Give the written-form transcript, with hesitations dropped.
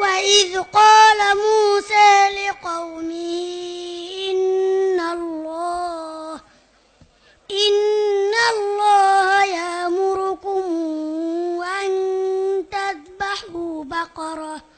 وإذ قال موسى لقومه إن الله يأمركم أن تذبحوا بقرة